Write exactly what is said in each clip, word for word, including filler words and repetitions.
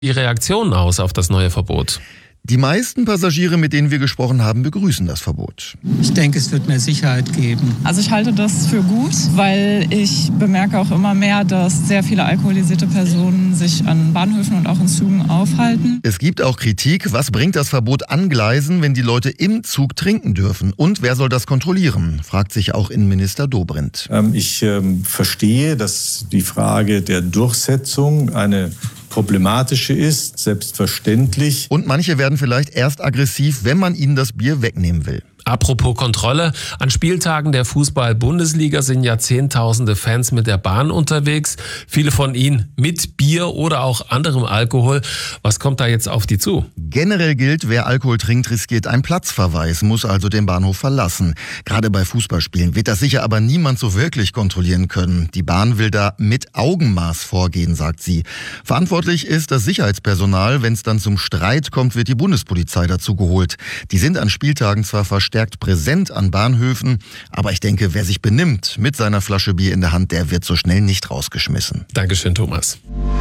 Die Reaktionen aus auf das neue Verbot? Die meisten Passagiere, mit denen wir gesprochen haben, begrüßen das Verbot. Ich denke, es wird mehr Sicherheit geben. Also ich halte das für gut, weil ich bemerke auch immer mehr, dass sehr viele alkoholisierte Personen sich an Bahnhöfen und auch in Zügen aufhalten. Es gibt auch Kritik. Was bringt das Verbot an Gleisen, wenn die Leute im Zug trinken dürfen? Und wer soll das kontrollieren? Fragt sich auch Innenminister Dobrindt. Ähm, ich ähm, verstehe, dass die Frage der Durchsetzung eine problematische ist, selbstverständlich. Und manche werden vielleicht erst aggressiv, wenn man ihnen das Bier wegnehmen will. Apropos Kontrolle, an Spieltagen der Fußball-Bundesliga sind ja zehntausende Fans mit der Bahn unterwegs. Viele von ihnen mit Bier oder auch anderem Alkohol. Was kommt da jetzt auf die zu? Generell gilt, wer Alkohol trinkt, riskiert einen Platzverweis, muss also den Bahnhof verlassen. Gerade bei Fußballspielen wird das sicher aber niemand so wirklich kontrollieren können. Die Bahn will da mit Augenmaß vorgehen, sagt sie. Verantwortlich ist das Sicherheitspersonal. Wenn es dann zum Streit kommt, wird die Bundespolizei dazu geholt. Die sind an Spieltagen zwar verstärkt präsent an Bahnhöfen, aber ich denke, wer sich benimmt mit seiner Flasche Bier in der Hand, der wird so schnell nicht rausgeschmissen. Dankeschön, Thomas.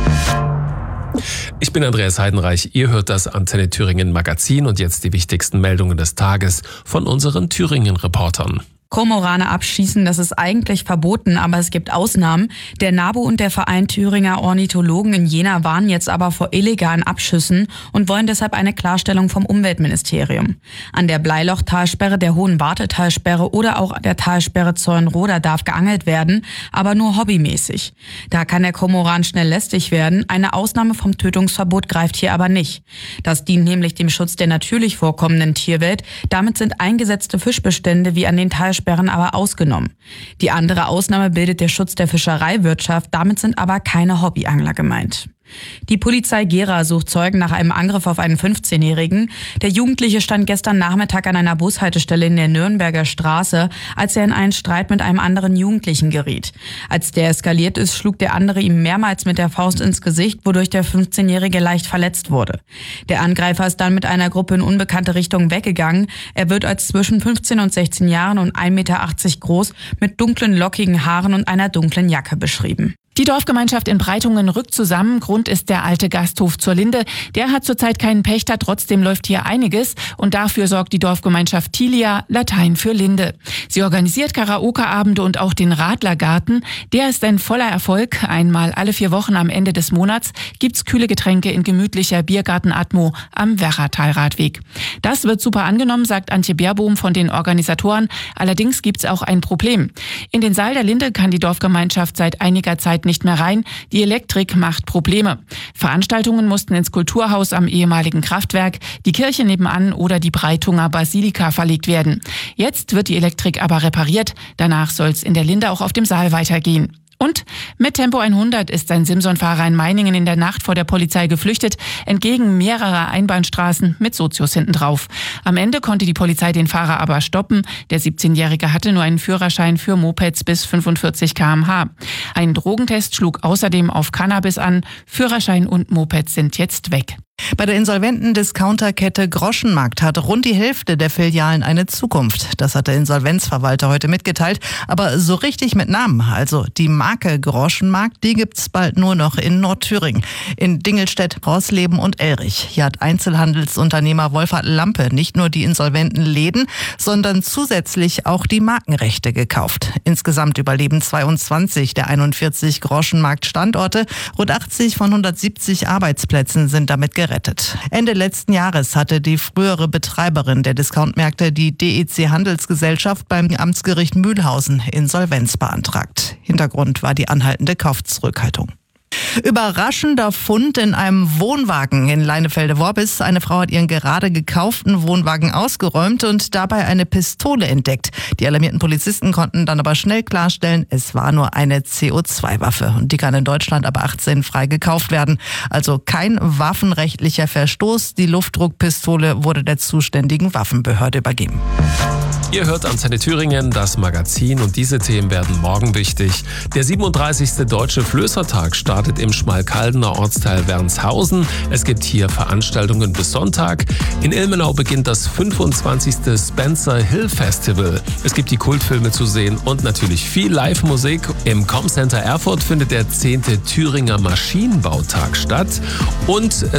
Ich bin Andreas Heidenreich, ihr hört das Antenne Thüringen Magazin und jetzt die wichtigsten Meldungen des Tages von unseren Thüringen-Reportern. Kormorane abschießen, das ist eigentlich verboten, aber es gibt Ausnahmen. Der NABU und der Verein Thüringer Ornithologen in Jena warnen jetzt aber vor illegalen Abschüssen und wollen deshalb eine Klarstellung vom Umweltministerium. An der Bleilochtalsperre, der Hohen Wartetalsperre oder auch der Talsperre Zeulenroda darf geangelt werden, aber nur hobbymäßig. Da kann der Kormoran schnell lästig werden. Eine Ausnahme vom Tötungsverbot greift hier aber nicht. Das dient nämlich dem Schutz der natürlich vorkommenden Tierwelt. Damit sind eingesetzte Fischbestände wie an den Talsperren aber ausgenommen. Die andere Ausnahme bildet der Schutz der Fischereiwirtschaft, damit sind aber keine Hobbyangler gemeint. Die Polizei Gera sucht Zeugen nach einem Angriff auf einen fünfzehnjährigen. Der Jugendliche stand gestern Nachmittag an einer Bushaltestelle in der Nürnberger Straße, als er in einen Streit mit einem anderen Jugendlichen geriet. Als der eskaliert ist, schlug der andere ihm mehrmals mit der Faust ins Gesicht, wodurch der fünfzehnjährige leicht verletzt wurde. Der Angreifer ist dann mit einer Gruppe in unbekannte Richtung weggegangen. Er wird als zwischen fünfzehn und sechzehn Jahren und ein Meter achtzig groß mit dunklen, lockigen Haaren und einer dunklen Jacke beschrieben. Die Dorfgemeinschaft in Breitungen rückt zusammen. Grund ist der alte Gasthof zur Linde. Der hat zurzeit keinen Pächter, trotzdem läuft hier einiges. Und dafür sorgt die Dorfgemeinschaft Tilia, Latein für Linde. Sie organisiert Karaoke-Abende und auch den Radlergarten. Der ist ein voller Erfolg. Einmal alle vier Wochen am Ende des Monats gibt's kühle Getränke in gemütlicher Biergartenatmo am Werratalradweg. Das wird super angenommen, sagt Antje Beerbohm von den Organisatoren. Allerdings gibt's auch ein Problem. In den Saal der Linde kann die Dorfgemeinschaft seit einiger Zeit nicht mehr rein. Die Elektrik macht Probleme. Veranstaltungen mussten ins Kulturhaus am ehemaligen Kraftwerk, die Kirche nebenan oder die Breitunger Basilika verlegt werden. Jetzt wird die Elektrik aber repariert. Danach soll es in der Linde auch auf dem Saal weitergehen. Und mit Tempo hundert ist ein Simson-Fahrer in Meiningen in der Nacht vor der Polizei geflüchtet, entgegen mehrerer Einbahnstraßen mit Sozius hinten drauf. Am Ende konnte die Polizei den Fahrer aber stoppen. Der siebzehnjährige hatte nur einen Führerschein für Mopeds bis fünfundvierzig Kilometer pro Stunde. Ein Drogentest schlug außerdem auf Cannabis an. Führerschein und Mopeds sind jetzt weg. Bei der insolventen Discounterkette Groschenmarkt hat rund die Hälfte der Filialen eine Zukunft. Das hat der Insolvenzverwalter heute mitgeteilt. Aber so richtig mit Namen, also die Marke Groschenmarkt, die gibt's bald nur noch in Nordthüringen. In Dingelstedt, Rosleben und Elrich. Hier hat Einzelhandelsunternehmer Wolfhard Lampe nicht nur die insolventen Läden, sondern zusätzlich auch die Markenrechte gekauft. Insgesamt überleben zweiundzwanzig der einundvierzig Groschenmarkt-Standorte. Rund achtzig von hundertsiebzig Arbeitsplätzen sind damit gerettet. Ende letzten Jahres hatte die frühere Betreiberin der Discountmärkte die D E C Handelsgesellschaft beim Amtsgericht Mühlhausen Insolvenz beantragt. Hintergrund war die anhaltende Kaufzurückhaltung. Überraschender Fund in einem Wohnwagen in Leinefelde-Worbis. Eine Frau hat ihren gerade gekauften Wohnwagen ausgeräumt und dabei eine Pistole entdeckt. Die alarmierten Polizisten konnten dann aber schnell klarstellen, es war nur eine C O zwei Waffe. Und die kann in Deutschland ab achtzehn frei gekauft werden. Also kein waffenrechtlicher Verstoß. Die Luftdruckpistole wurde der zuständigen Waffenbehörde übergeben. Ihr hört Antenne Thüringen, das Magazin, und diese Themen werden morgen wichtig. Der siebenunddreißigste Deutsche Flößertag startet startet im Schmalkaldener Ortsteil Wernshausen. Es gibt hier Veranstaltungen bis Sonntag. In Ilmenau beginnt das fünfundzwanzigste Spencer Hill Festival. Es gibt die Kultfilme zu sehen und natürlich viel Live-Musik. Im Comcenter Erfurt findet der zehnte Thüringer Maschinenbautag statt. Und